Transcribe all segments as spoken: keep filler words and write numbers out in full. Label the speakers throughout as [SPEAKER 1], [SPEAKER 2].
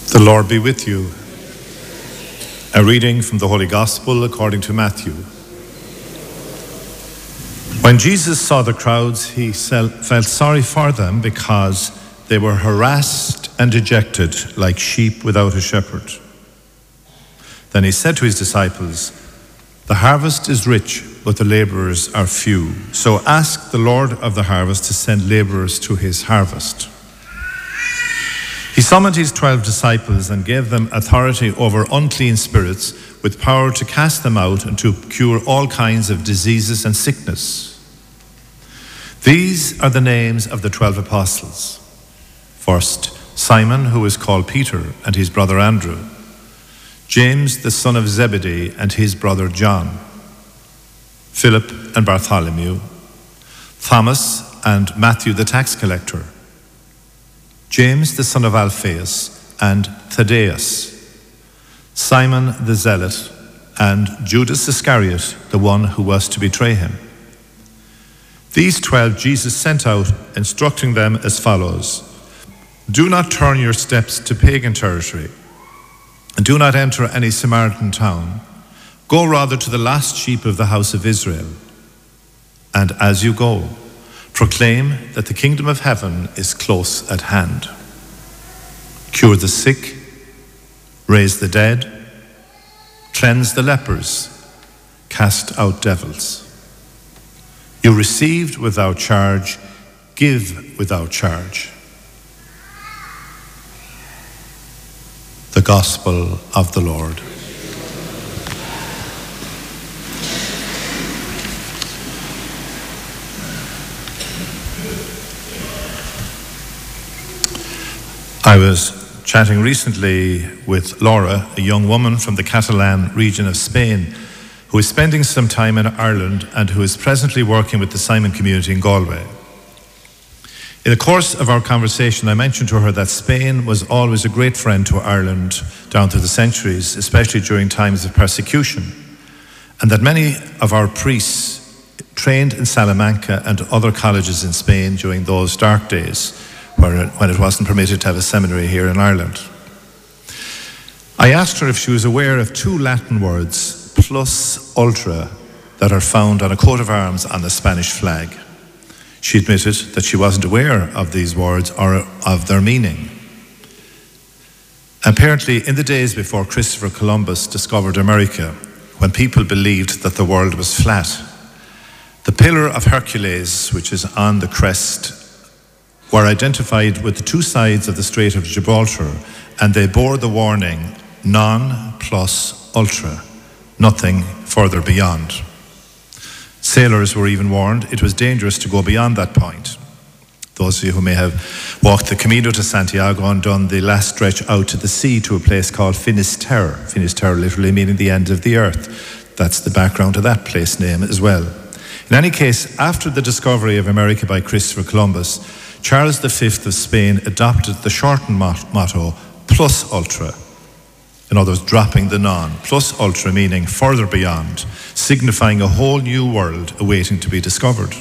[SPEAKER 1] The Lord be with you. A reading from the Holy Gospel according to Matthew. When Jesus saw the crowds, he felt sorry for them because they were harassed and dejected like sheep without a shepherd. Then he said to his disciples, "The harvest is rich, but the laborers are few. So ask the Lord of the harvest to send laborers to his harvest." He summoned his twelve disciples and gave them authority over unclean spirits, with power to cast them out and to cure all kinds of diseases and sickness. These are the names of the twelve apostles. First, Simon, who is called Peter, and his brother Andrew. James, the son of Zebedee, and his brother John. Philip and Bartholomew. Thomas and Matthew the tax collector. James, the son of Alphaeus, and Thaddeus. Simon the Zealot, and Judas Iscariot, the one who was to betray him. These twelve Jesus sent out, instructing them as follows: "Do not turn your steps to pagan territory, and do not enter any Samaritan town. Go rather to the lost sheep of the house of Israel. And as you go, proclaim that the kingdom of heaven is close at hand. Cure the sick, raise the dead, cleanse the lepers, cast out devils. You received without charge, give without charge." The Gospel of the Lord. I was chatting recently with Laura, a young woman from the Catalan region of Spain, who is spending some time in Ireland and who is presently working with the Simon community in Galway. In the course of our conversation, I mentioned to her that Spain was always a great friend to Ireland down through the centuries, especially during times of persecution, and that many of our priests trained in Salamanca and other colleges in Spain during those dark days when it wasn't permitted to have a seminary here in Ireland. I asked her if she was aware of two Latin words, plus ultra, that are found on a coat of arms on the Spanish flag. She admitted that she wasn't aware of these words or of their meaning. Apparently, in the days before Christopher Columbus discovered America, when people believed that the world was flat, the Pillar of Hercules, which is on the crest, were identified with the two sides of the Strait of Gibraltar, and they bore the warning, non plus ultra, nothing further beyond. Sailors were even warned it was dangerous to go beyond that point. Those of you who may have walked the Camino to Santiago and done the last stretch out to the sea to a place called Finisterre, Finisterre literally meaning the end of the earth. That's the background to that place name as well. In any case, after the discovery of America by Christopher Columbus, Charles the Fifth of Spain adopted the shortened motto, plus ultra. In other words, dropping the non, plus ultra meaning further beyond, signifying a whole new world awaiting to be discovered.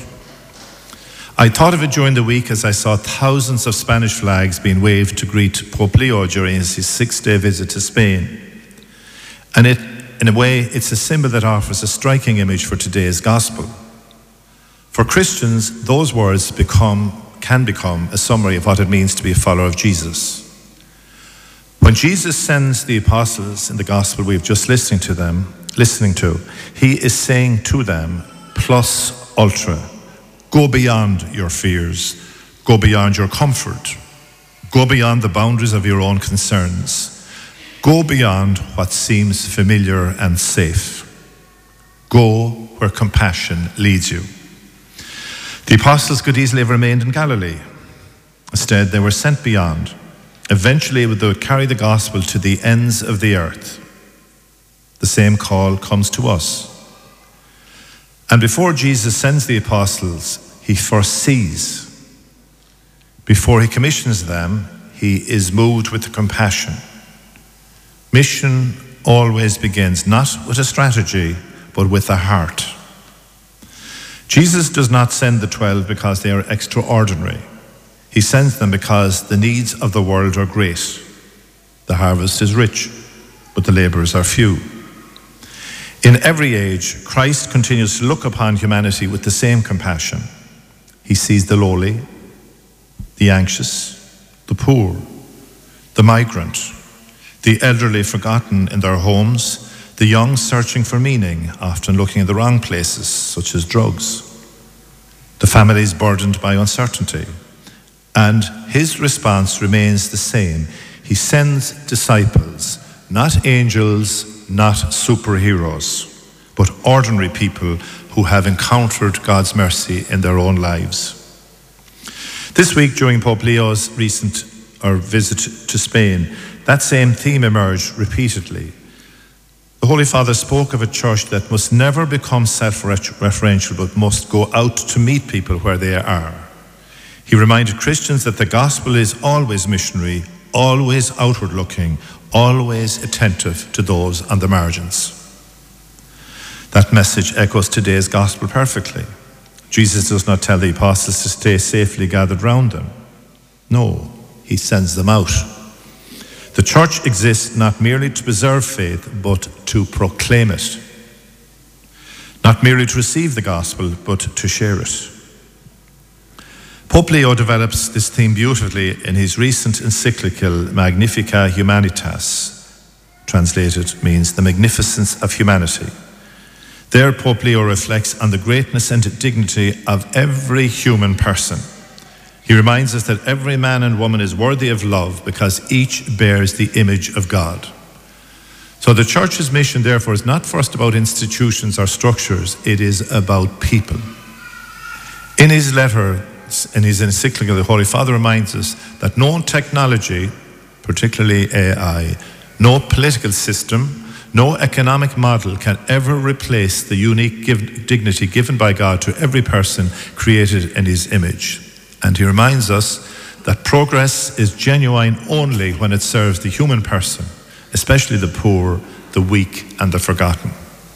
[SPEAKER 1] I thought of it during the week as I saw thousands of Spanish flags being waved to greet Pope Leo during his six-day visit to Spain. And it, in a way, it's a symbol that offers a striking image for today's gospel. For Christians, those words become can become a summary of what it means to be a follower of Jesus. When Jesus sends the apostles in the gospel we've just listening to them, listening to, he is saying to them, plus ultra, go beyond your fears, go beyond your comfort, go beyond the boundaries of your own concerns, go beyond what seems familiar and safe. Go where compassion leads you. The apostles could easily have remained in Galilee. Instead, they were sent beyond. Eventually, they would carry the gospel to the ends of the earth. The same call comes to us. And before Jesus sends the apostles, he foresees. Before he commissions them, he is moved with compassion. Mission always begins not with a strategy, but with a heart. Jesus does not send the twelve because they are extraordinary. He sends them because the needs of the world are great. The harvest is rich, but the laborers are few. In every age, Christ continues to look upon humanity with the same compassion. He sees the lowly, the anxious, the poor, the migrant, the elderly forgotten in their homes, the young searching for meaning, often looking in the wrong places, such as drugs, the families burdened by uncertainty. And his response remains the same. He sends disciples, not angels, not superheroes, but ordinary people who have encountered God's mercy in their own lives. This week, during Pope Leo's recent or visit to Spain, that same theme emerged repeatedly. The Holy Father spoke of a church that must never become self-referential, but must go out to meet people where they are. He reminded Christians that the gospel is always missionary, always outward-looking, always attentive to those on the margins. That message echoes today's gospel perfectly. Jesus does not tell the apostles to stay safely gathered round them. No, he sends them out. The church exists not merely to preserve faith, but to proclaim it. Not merely to receive the gospel, but to share it. Pope Leo develops this theme beautifully in his recent encyclical Magnificat Humanitas. Translated means the magnificence of humanity. There, Pope Leo reflects on the greatness and dignity of every human person. He reminds us that every man and woman is worthy of love because each bears the image of God. So the Church's mission, therefore, is not first about institutions or structures, it is about people. In his letter, in his encyclical, the Holy Father reminds us that no technology, particularly A I, no political system, no economic model can ever replace the unique give, dignity given by God to every person created in his image. And he reminds us that progress is genuine only when it serves the human person, especially the poor, the weak, and the forgotten.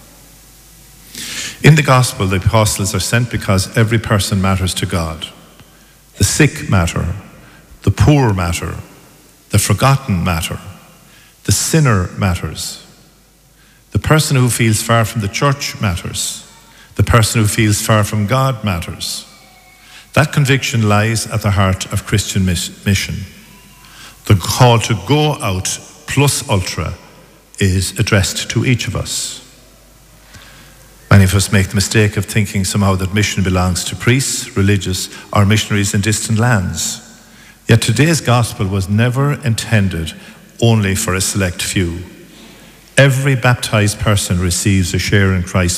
[SPEAKER 1] In the gospel, the apostles are sent because every person matters to God. The sick matter, the poor matter, the forgotten matter, the sinner matters. The person who feels far from the church matters. The person who feels far from God matters. That conviction lies at the heart of Christian mission. The call to go out plus ultra is addressed to each of us. Many of us make the mistake of thinking somehow that mission belongs to priests, religious, or missionaries in distant lands. Yet today's gospel was never intended only for a select few. Every baptized person receives a share in Christ's